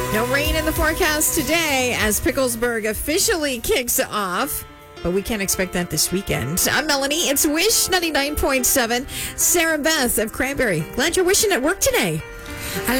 No rain in the forecast today as Picklesburg officially kicks off. But we can't expect that this weekend. I'm Melanie. It's Wish 99.7. Sarah Beth of Cranberry. Glad you're wishing at work today.